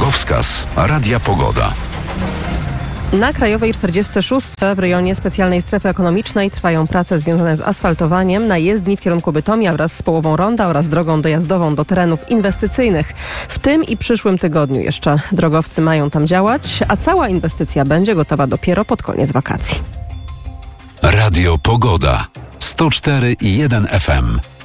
Drogowskaz Radia Pogoda. Na Krajowej 46 w rejonie specjalnej strefy ekonomicznej trwają prace związane z asfaltowaniem na jezdni w kierunku Bytomia wraz z połową ronda oraz drogą dojazdową do terenów inwestycyjnych. W tym i przyszłym tygodniu jeszcze drogowcy mają tam działać, a cała inwestycja będzie gotowa dopiero pod koniec wakacji. Radio Pogoda 104,1 FM.